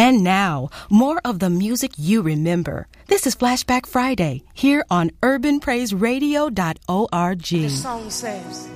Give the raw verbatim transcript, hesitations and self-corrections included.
And now, more of the music you remember. This is Flashback Friday here on urban praise radio dot org. This song says,